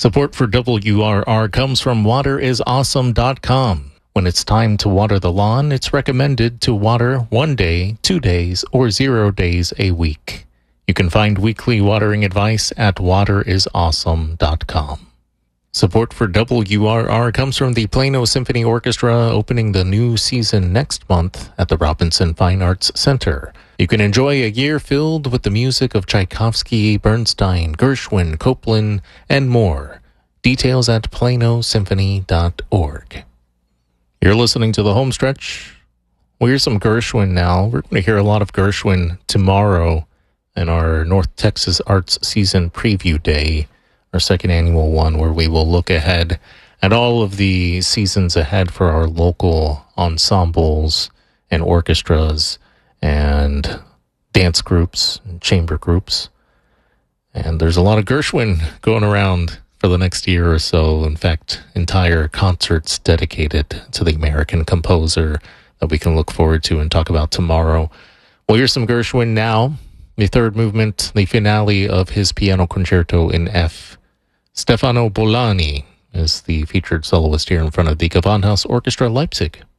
Support for WRR comes from waterisawesome.com. When it's time to water the lawn, it's recommended to water 1 day, 2 days, or 0 days a week. You can find weekly watering advice at waterisawesome.com. Support for WRR comes from the Plano Symphony Orchestra, opening the new season next month at the Robinson Fine Arts Center. You can enjoy a year filled with the music of Tchaikovsky, Bernstein, Gershwin, Copland, and more. Details at planosymphony.org. You're listening to The Home Stretch. Well, here's some Gershwin now. We're going to hear a lot of Gershwin tomorrow in our North Texas Arts Season Preview Day, our second annual one, where we will look ahead at all of the seasons ahead for our local ensembles and orchestras and dance groups and chamber groups. And there's a lot of Gershwin going around for the next year or so. In fact, entire concerts dedicated to the American composer that we can look forward to and talk about tomorrow. Well, here's some Gershwin now. The third movement, the finale of his piano concerto in F. Stefano Bolani is the featured soloist here in front of the Gewandhaus Orchestra Leipzig.